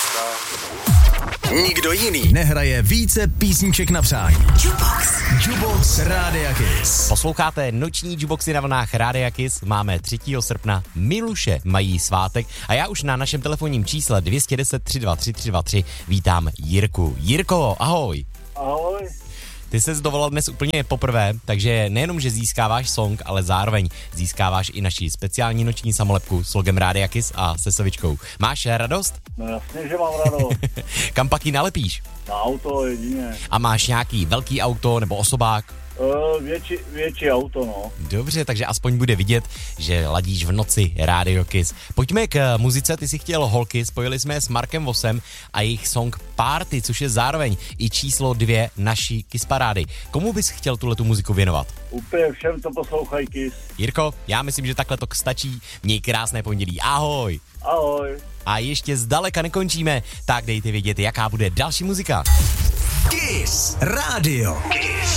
Nikdo jiný nehraje více písniček na přání. Jukebox Rádia Kiss. Posloucháte noční Jukeboxy na vlnách Rádia Kiss. Máme 3. srpna. Miluše mají svátek a já už na našem telefonním čísle 210 323 323 vítám Jirku. Jirko, ahoj. Ahoj. Ty ses dovolal dnes úplně poprvé, takže nejenom, že získáváš song, ale zároveň získáváš i naši speciální noční samolepku s logem Rádia Kiss a se sovičkou. Máš radost? No jasně, že mám radost. Kam pak ji nalepíš? Na auto jedině. A máš nějaký velký auto nebo osobák? Větší auto, no. Dobře, takže aspoň bude vidět, že ladíš v noci Rádio Kiss. Pojďme k muzice, ty si chtěl holky, spojili jsme je s Markem Vosem a jejich song Party, což je zároveň i číslo 2 naší Kiss parády. Komu bys chtěl tuhletu muziku věnovat? Úplně všem, to poslouchají Kiss. Jirko, já myslím, že takhle to stačí. Měj krásné pondělí. Ahoj. Ahoj. A ještě zdaleka nekončíme, tak dejte vědět, jaká bude další muzika. Kiss Radio. Kiss.